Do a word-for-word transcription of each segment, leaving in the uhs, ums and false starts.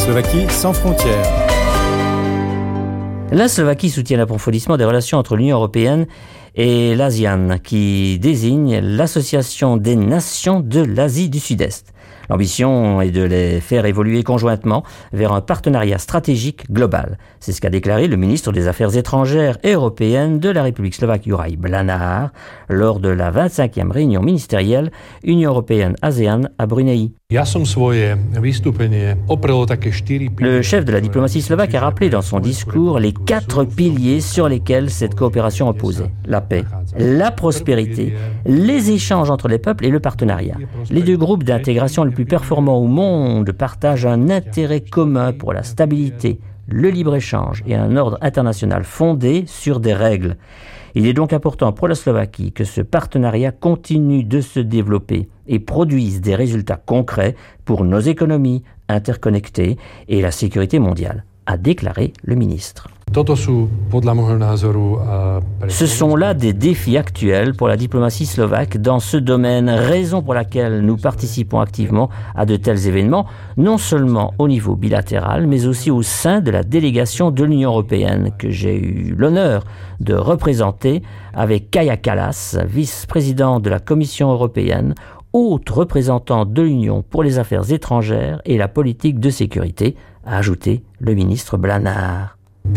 Slovaquie sans frontières. La Slovaquie soutient l'approfondissement des relations entre l'Union européenne et l'ASEAN, qui désigne l'Association des nations de l'Asie du Sud-Est. L'ambition est de les faire évoluer conjointement vers un partenariat stratégique global. C'est ce qu'a déclaré le ministre des Affaires étrangères et européennes de la République slovaque Juraj Blanár lors de la vingt-cinquième réunion ministérielle Union européenne-ASEAN à Brunei. Le chef de la diplomatie slovaque a rappelé dans son discours les quatre piliers sur lesquels cette coopération reposait. La paix, la prospérité, les échanges entre les peuples et le partenariat. Les deux groupes d'intégration les plus performants au monde partagent un intérêt commun pour la stabilité, le libre-échange et un ordre international fondé sur des règles. Il est donc important pour la Slovaquie que ce partenariat continue de se développer et produise des résultats concrets pour nos économies interconnectées et la sécurité mondiale, a déclaré le ministre. Ce sont là des défis actuels pour la diplomatie slovaque dans ce domaine, raison pour laquelle nous participons activement à de tels événements, non seulement au niveau bilatéral, mais aussi au sein de la délégation de l'Union européenne que j'ai eu l'honneur de représenter avec Kaja Kallas, vice-président de la Commission européenne, haute représentante de l'Union pour les affaires étrangères et la politique de sécurité, a ajouté le ministre Blanár.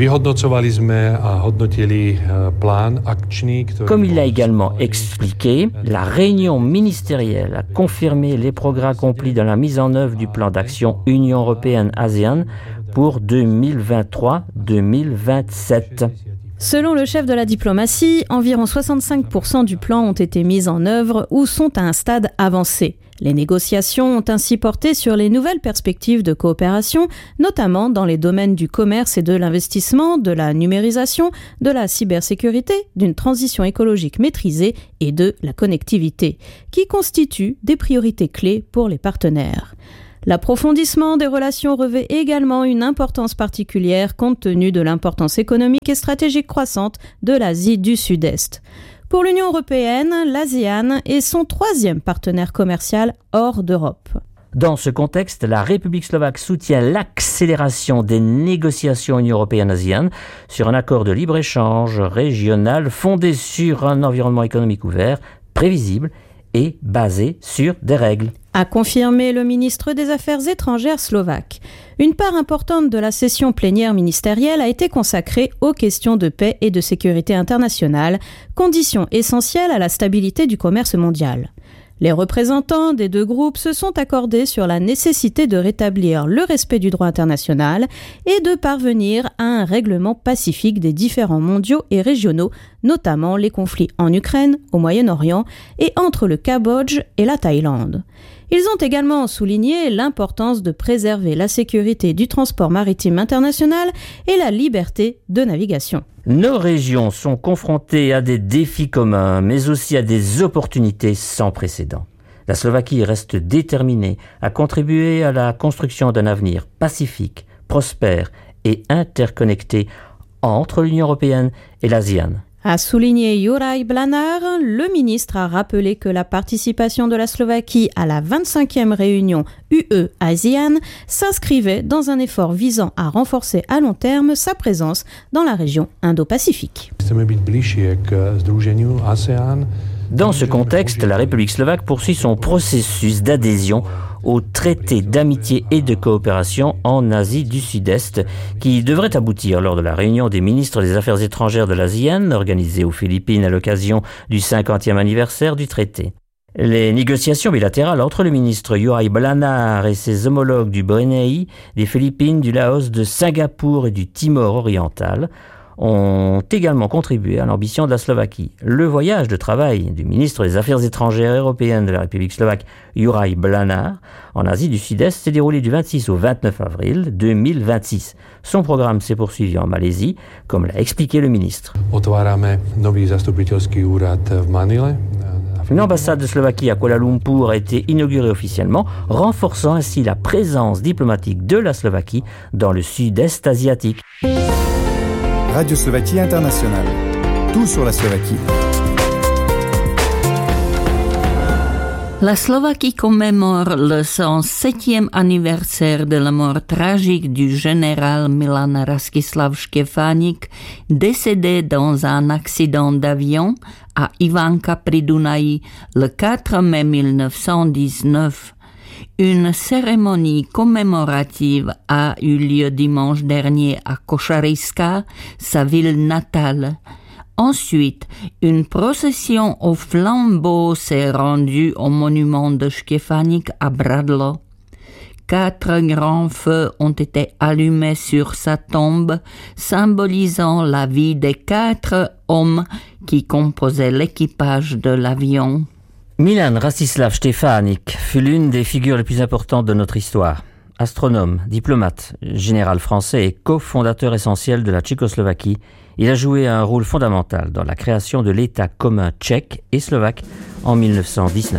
Comme il l'a également expliqué, la réunion ministérielle a confirmé les progrès accomplis dans la mise en œuvre du plan d'action Union européenne-ASEAN pour deux mille vingt-trois deux mille vingt-sept. Selon le chef de la diplomatie, environ soixante-cinq pour cent du plan ont été mis en œuvre ou sont à un stade avancé. Les négociations ont ainsi porté sur les nouvelles perspectives de coopération, notamment dans les domaines du commerce et de l'investissement, de la numérisation, de la cybersécurité, d'une transition écologique maîtrisée et de la connectivité, qui constituent des priorités clés pour les partenaires. L'approfondissement des relations revêt également une importance particulière compte tenu de l'importance économique et stratégique croissante de l'Asie du Sud-Est. Pour l'Union européenne, l'ASEAN est son troisième partenaire commercial hors d'Europe. Dans ce contexte, la République slovaque soutient l'accélération des négociations Union européenne-ASEAN sur un accord de libre-échange régional fondé sur un environnement économique ouvert, prévisible et basé sur des règles. A confirmé le ministre des Affaires étrangères slovaque. Une part importante de la session plénière ministérielle a été consacrée aux questions de paix et de sécurité internationale, conditions essentielles à la stabilité du commerce mondial. Les représentants des deux groupes se sont accordés sur la nécessité de rétablir le respect du droit international et de parvenir à un règlement pacifique des différends mondiaux et régionaux, notamment les conflits en Ukraine, au Moyen-Orient et entre le Cambodge et la Thaïlande. Ils ont également souligné l'importance de préserver la sécurité du transport maritime international et la liberté de navigation. Nos régions sont confrontées à des défis communs, mais aussi à des opportunités sans précédent. La Slovaquie reste déterminée à contribuer à la construction d'un avenir pacifique, prospère et interconnecté entre l'Union européenne et l'ASEAN. A souligné Juraj Blanár, le ministre a rappelé que la participation de la Slovaquie à la vingt-cinquième réunion U E-ASEAN s'inscrivait dans un effort visant à renforcer à long terme sa présence dans la région Indo-Pacifique. Dans ce contexte, la République slovaque poursuit son processus d'adhésion au traité d'amitié et de coopération en Asie du Sud-Est, qui devrait aboutir lors de la réunion des ministres des Affaires étrangères de l'ASEAN, organisée aux Philippines à l'occasion du cinquantième anniversaire du traité. Les négociations bilatérales entre le ministre Juraj Blanár et ses homologues du Brunei, des Philippines, du Laos, de Singapour et du Timor oriental ont également contribué à l'ambition de la Slovaquie. Le voyage de travail du ministre des Affaires étrangères européennes de la République slovaque, Juraj Blanár, en Asie du Sud-Est s'est déroulé du vingt-six au vingt-neuf avril deux mille vingt-six. Son programme s'est poursuivi en Malaisie, comme l'a expliqué le ministre. Une ambassade de Slovaquie à Kuala Lumpur a été inaugurée officiellement, renforçant ainsi la présence diplomatique de la Slovaquie dans le Sud-Est asiatique. Radio Slovaquie Internationale. Tout sur la Slovaquie. La Slovaquie commémore le cent septième anniversaire de la mort tragique du général Milan Rastislav Štěfánik, décédé dans un accident d'avion à Ivanka pri Dunaji le quatre mai mille neuf cent dix-neuf. Une cérémonie commémorative a eu lieu dimanche dernier à Košariska, sa ville natale. Ensuite, une procession aux flambeaux s'est rendue au monument de Štěfánik à Bradlo. Quatre grands feux ont été allumés sur sa tombe, symbolisant la vie des quatre hommes qui composaient l'équipage de l'avion. Milan Rastislav Štěfánik fut l'une des figures les plus importantes de notre histoire. Astronome, diplomate, général français et cofondateur essentiel de la Tchécoslovaquie, il a joué un rôle fondamental dans la création de l'État commun tchèque et slovaque en mille neuf cent dix-neuf.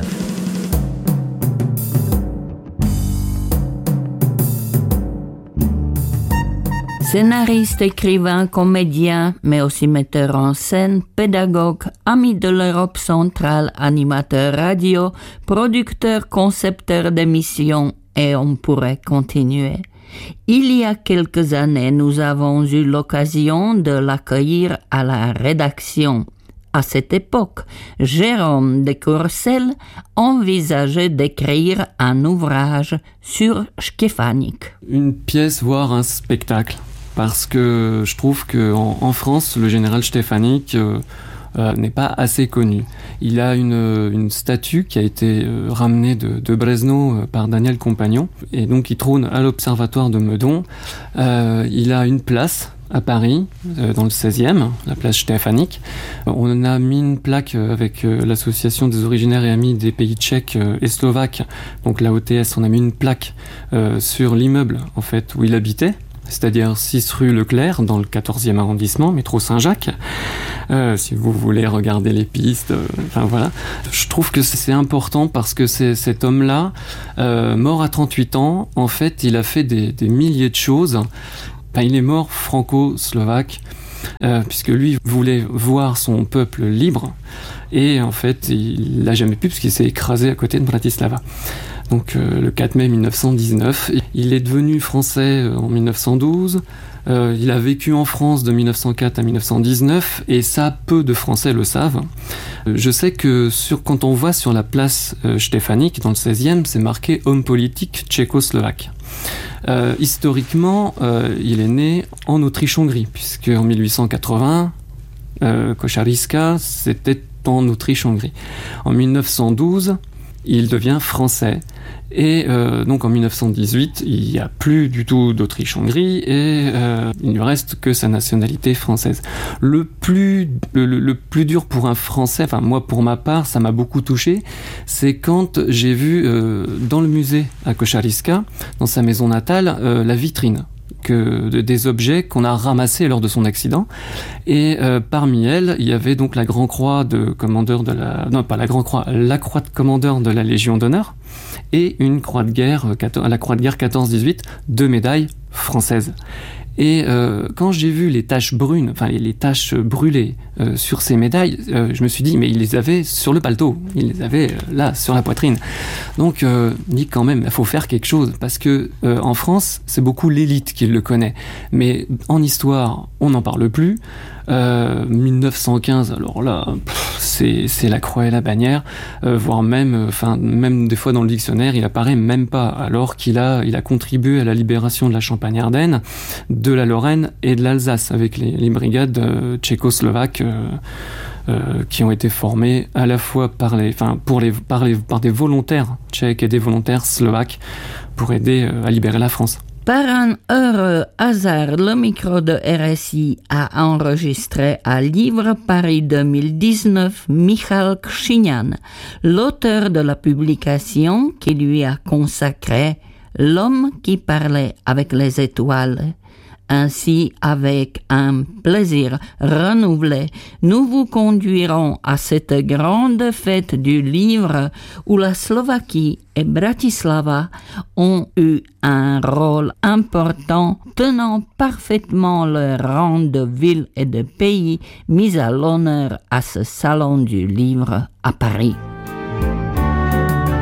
Scénariste, écrivain, comédien, mais aussi metteur en scène, pédagogue, ami de l'Europe centrale, animateur radio, producteur, concepteur d'émissions, et on pourrait continuer. Il y a quelques années, nous avons eu l'occasion de l'accueillir à la rédaction. À cette époque, Jérôme de Courcelles envisageait d'écrire un ouvrage sur Štěfánik. Une pièce, voire un spectacle, parce que je trouve qu'en en France, le général Štěfánik euh, euh, n'est pas assez connu. Il a une, une statue qui a été euh, ramenée de, de Brezno euh, par Daniel Compagnon, et donc il trône à l'Observatoire de Meudon. Euh, il a une place à Paris, euh, dans le seizième, la place Štěfánik. On a mis une plaque avec euh, l'association des originaires et amis des pays tchèques euh, et slovaques, donc la O T S. On a mis une plaque euh, sur l'immeuble en fait où il habitait, c'est-à-dire six rue Leclerc, dans le quatorzième arrondissement, métro Saint-Jacques. Euh, si vous voulez regarder les pistes, euh, enfin voilà. Je trouve que c'est important parce que c'est cet homme-là, euh, mort à trente-huit ans, en fait, il a fait des, des milliers de choses. Enfin, il est mort franco-slovaque, euh, puisque lui voulait voir son peuple libre, et en fait, il l'a jamais pu, parce qu'il s'est écrasé à côté de Bratislava. Donc euh, le quatre mai mille neuf cent dix-neuf. Il est devenu français en mille neuf cent douze. Euh, il a vécu en France de mille neuf cent quatre à mille neuf cent dix-neuf, et ça, peu de Français le savent. Euh, je sais que sur, quand on voit sur la place euh, Štěfánik, dans le seizième, c'est marqué « homme politique tchécoslovaque ». Euh, historiquement, euh, il est né en Autriche-Hongrie, puisque en mille huit cent quatre-vingts, euh, Košariska, c'était en Autriche-Hongrie. En mille neuf cent douze, il devient français. Et euh, donc en mille neuf cent dix-huit, il n'y a plus du tout d'Autriche-Hongrie, et euh, il ne reste que sa nationalité française. Le plus, le, le plus dur pour un Français, enfin moi pour ma part, ça m'a beaucoup touché, c'est quand j'ai vu euh, dans le musée à Košariska, dans sa maison natale, euh, la vitrine que de, des objets qu'on a ramassés lors de son accident, et euh, parmi elles, il y avait donc la Grand Croix de commandeur de la... non, pas la Grand Croix, la Croix de commandeur de la Légion d'honneur, et une croix de guerre, la croix de guerre quatorze dix-huit, deux médailles françaises. Et euh, quand j'ai vu les taches brunes, enfin les, les taches brûlées euh, sur ces médailles, euh, je me suis dit, mais il les avait sur le paletot, il les avait euh, là, sur la poitrine. Donc, euh, dit quand même, il faut faire quelque chose, parce que euh, en France, c'est beaucoup l'élite qui le connaît. Mais en histoire, on n'en parle plus. Euh, mille neuf cent quinze, alors là, pff, c'est, c'est la croix et la bannière, euh, voire même, enfin, même des fois dans le dictionnaire, il apparaît même pas, alors qu'il a, il a contribué à la libération de la Champagne-Ardenne, de la Lorraine et de l'Alsace, avec les, les brigades euh, tchécoslovaques euh, euh, qui ont été formées à la fois par les, enfin, pour les, par les, par des volontaires tchèques et des volontaires slovaques pour aider euh, à libérer la France. Par un heureux hasard, le micro de R S I a enregistré à Livre Paris deux mille dix-neuf Michal Křiňan, l'auteur de la publication qui lui a consacré L'homme qui parlait avec les étoiles. Ainsi, avec un plaisir renouvelé, nous vous conduirons à cette grande fête du livre où la Slovaquie et Bratislava ont eu un rôle important, tenant parfaitement leur rang de ville et de pays mis à l'honneur à ce salon du livre à Paris.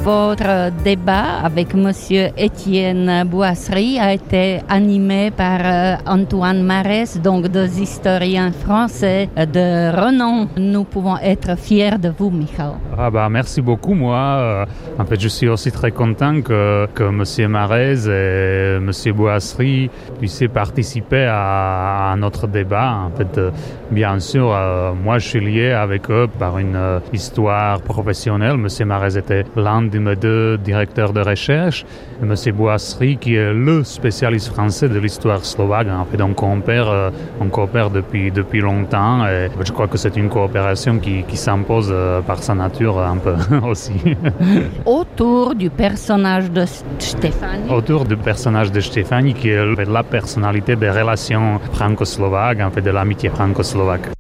votre débat avec Monsieur Étienne Boisserie a été animé par euh, Antoine Marès, donc deux historiens français de renom. Nous pouvons être fiers de vous, Michal. Ah bah, merci beaucoup. Moi, euh, en fait, je suis aussi très content que, que Monsieur Marès et Monsieur Boisserie puissent participer à, à notre débat. En fait, euh, bien sûr, euh, moi, je suis lié avec eux par une euh, histoire professionnelle. Monsieur Marès était l'un de mes deux directeurs de recherche. Et Monsieur Boisserie, qui est le spécialiste français de l'histoire slovaque. En fait, on coopère, euh, on coopère depuis, depuis longtemps. Et je crois que c'est une coopération qui, qui s'impose euh, par sa nature un peu aussi. Autour du personnage de Štefánik. Autour du personnage de Štefánik, qui est la personnalité des relations franco-slovaques, en fait, de l'amitié franco-slovaque.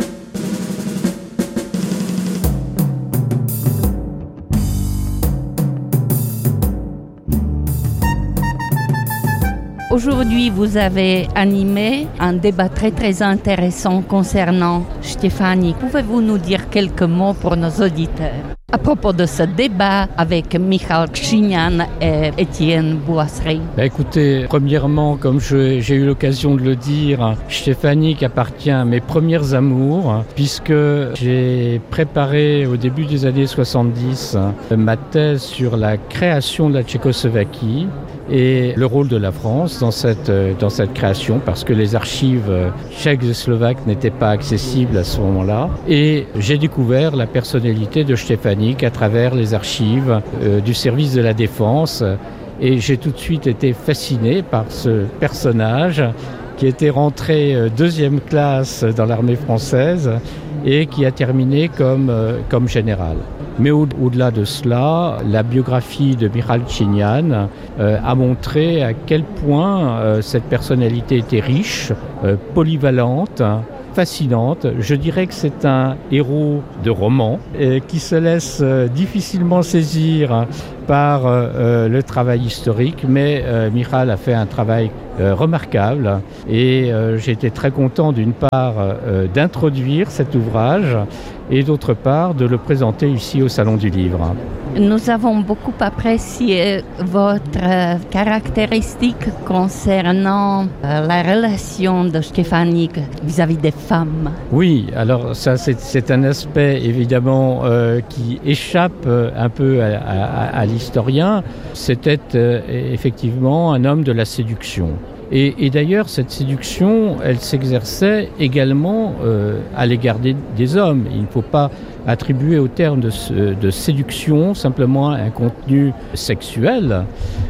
Aujourd'hui, vous avez animé un débat très très intéressant concernant Štefánik. Pouvez-vous nous dire quelques mots pour nos auditeurs à propos de ce débat avec Michal Křiňan et Étienne Boisserie? Bah écoutez, premièrement, comme je, j'ai eu l'occasion de le dire, Štefánik appartient à mes premières amours, puisque j'ai préparé au début des années soixante-dix ma thèse sur la création de la Tchécoslovaquie et le rôle de la France dans cette, dans cette création, parce que les archives tchèques et slovaques n'étaient pas accessibles à ce moment-là. Et j'ai découvert la personnalité de Štefánik à travers les archives euh, du service de la Défense. Et j'ai tout de suite été fasciné par ce personnage qui était rentré euh, deuxième classe dans l'armée française et qui a terminé comme, euh, comme général. Mais au- au-delà de cela, la biographie de Michal Křiňan euh, a montré à quel point euh, cette personnalité était riche, euh, polyvalente, fascinante. Je dirais que c'est un héros de roman euh, qui se laisse euh, difficilement saisir par euh, le travail historique, mais euh, Michal a fait un travail euh, remarquable et euh, j'ai été très content d'une part euh, d'introduire cet ouvrage et d'autre part de le présenter ici au Salon du Livre. Nous avons beaucoup apprécié votre euh, caractéristique concernant euh, la relation de Štefánik vis-à-vis des femmes. Oui, alors ça c'est, c'est un aspect évidemment euh, qui échappe euh, un peu à, à, à l'historien. C'était euh, effectivement un homme de la séduction. Et, et d'ailleurs, cette séduction, elle s'exerçait également euh, à l'égard des, des hommes. Il ne faut pas attribuer au terme de, de séduction simplement un contenu sexuel.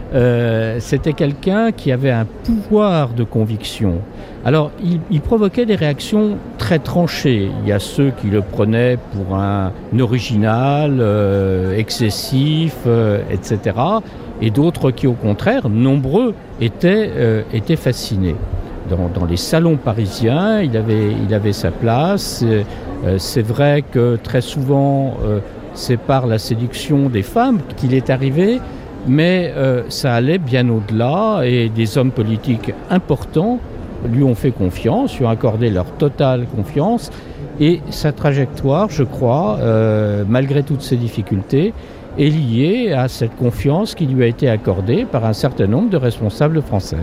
Euh, c'était quelqu'un qui avait un pouvoir de conviction. Alors, il, il provoquait des réactions très tranchées. Il y a ceux qui le prenaient pour un original, euh, excessif, euh, et cetera. Et d'autres qui, au contraire, nombreux, étaient, euh, étaient fascinés. Dans, dans les salons parisiens, il avait, il avait sa place. Euh, c'est vrai que très souvent, euh, c'est par la séduction des femmes qu'il est arrivé, mais euh, ça allait bien au-delà et des hommes politiques importants lui ont fait confiance, lui ont accordé leur totale confiance. Et sa trajectoire, je crois, euh, malgré toutes ces difficultés, est liée à cette confiance qui lui a été accordée par un certain nombre de responsables français.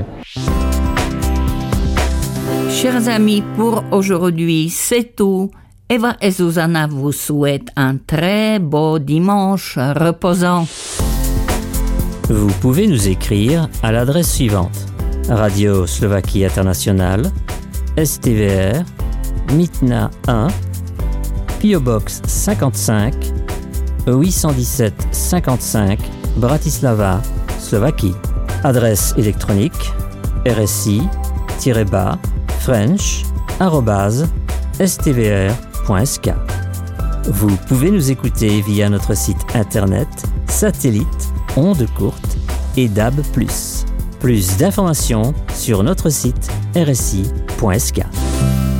Chers amis, pour aujourd'hui, c'est tout. Eva et Zuzana vous souhaitent un très beau dimanche reposant. Vous pouvez nous écrire à l'adresse suivante: Radio Slovaquie Internationale, S T V R, Mitna un, P O Box cinquante-cinq, huit cent dix-sept cinquante-cinq, Bratislava, Slovaquie. Adresse électronique r s i tiret bas french arobase s t v r point s k. Vous pouvez nous écouter via notre site internet, satellite, ondes courtes et D A B plus. Plus d'informations sur notre site r s i point s k.